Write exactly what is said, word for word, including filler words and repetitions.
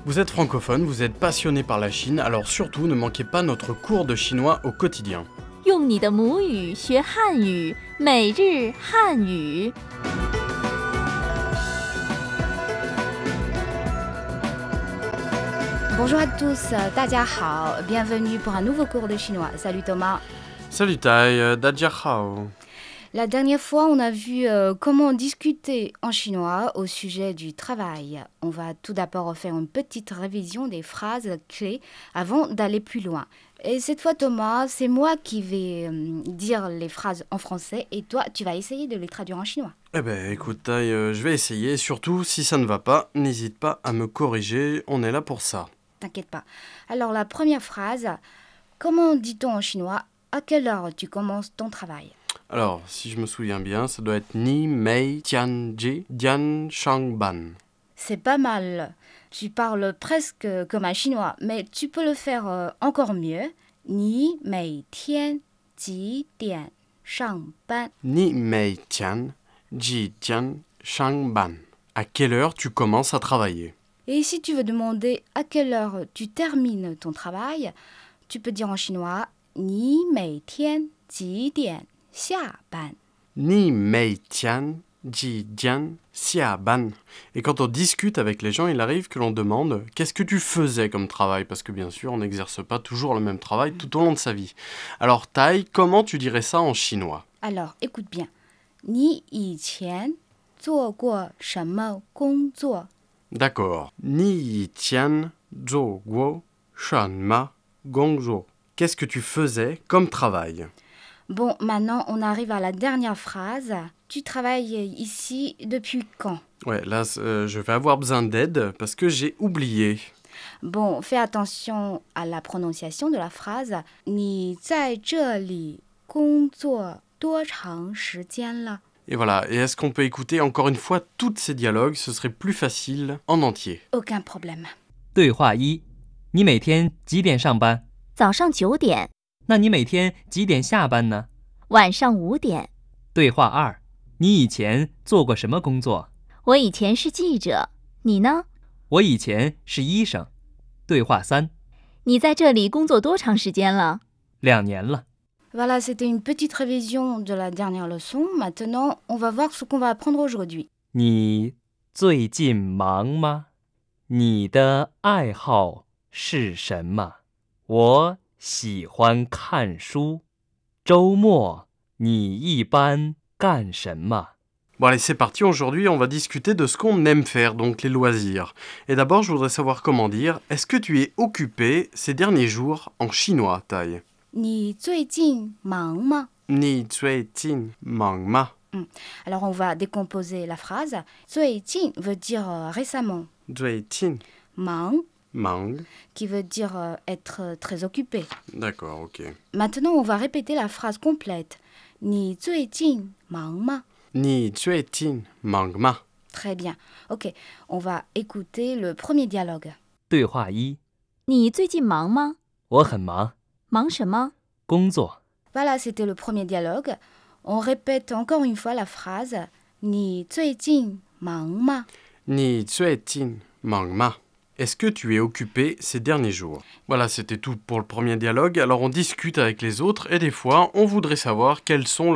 Vous êtes francophone, vous êtes passionné par la Chine, alors surtout ne manquez pas notre cours de chinois au quotidien. 用你的母语学汉语，每日汉语。 Bonjour à tous, 大家好 bienvenue pour un nouveau cours de chinois. Salut Thomas. Salut Tai, Dadia Hao. La dernière fois, on a vu euh, comment discuter en chinois au sujet du travail. On va tout d'abord faire une petite révision des phrases clés avant d'aller plus loin. Et cette fois, Thomas, c'est moi qui vais euh, dire les phrases en français et toi, tu vas essayer de les traduire en chinois. Eh ben écoute Tai, euh, je vais essayer, surtout si ça ne va pas, n'hésite pas à me corriger, on est là pour ça. T'inquiète pas. Alors la première phrase, comment dit-on en chinois « À quelle heure tu commences ton travail ?» Alors, si je me souviens bien, ça doit être Ni Mei Tian Ji Dian Shang Ban. C'est pas mal. Tu parles presque comme un chinois, mais tu peux le faire euh, encore mieux. Ni mei tian ji dian shang ban. Ni Mei Tian Ji Dian Shang Ban. À quelle heure tu commences à travailler? Et si tu veux demander à quelle heure tu termines ton travail, tu peux dire en chinois Ni mei tian ji dian xia ban. Ni Mei Tian Ji Dian Xia Ban. Et quand on discute avec les gens, il arrive que l'on demande « Qu'est-ce que tu faisais comme travail ?» Parce que bien sûr, on n'exerce pas toujours le même travail tout au long de sa vie. Alors Tai, comment tu dirais ça en chinois? Alors, écoute bien. Ni yi qian zuo guo shenme gongzuo? D'accord. Ni yi tian zhou guo shan ma gongzhuo. Qu'est-ce que tu faisais comme travail? Bon, maintenant, on arrive à la dernière phrase. Tu travailles ici depuis quand? Ouais, là, euh, je vais avoir besoin d'aide parce que j'ai oublié. Bon, fais attention à la prononciation de la phrase. 你在这里工作多长时间了? Et voilà, et est-ce qu'on peut écouter encore une fois tous ces dialogues? Ce serait plus facile en entier. Aucun problème. 对话一：你每天几点上班？ 早上九点， 那你每天几点下班呢？ 晚上五点。 对话二：你以前做过什么工作？ 我以前是记者，你呢？ 我以前是医生。对话三： 你在这里工作多长时间了？ 两年了。 Voilà, c'était une petite révision de la dernière leçon. Maintenant, on va voir ce qu'on va apprendre aujourd'hui. 你最近忙吗？你的爱好是什么？我喜欢看书。周末你一般干什么？ Bon allez, c'est parti, aujourd'hui on va discuter de ce qu'on aime faire, donc les loisirs. Et d'abord, je voudrais savoir comment dire, est-ce que tu es occupé ces derniers jours en chinois, Tai? 你最近忙吗? Ni zui jin mang ma. Alors, on va décomposer la phrase. 最近 veut dire euh, récemment. Zui jin Mang, mang. qui veut dire euh, être euh, très occupé. D'accord, ok. Maintenant, on va répéter la phrase complète. 你最近忙吗? Ni zui jin mang ma. Très bien. Ok, on va écouter le premier dialogue. 对话一： 你最近忙吗？ 我很忙， 忙什么？ 工作。 Voilà, c'était le premier dialogue. On répète encore une fois la phrase. 你最近忙吗? Ni zui jin mang ma. Est-ce que tu es occupé ces derniers jours? Voilà, c'était tout pour le premier dialogue. Alors on discute avec les autres et des fois, on voudrait savoir quels sont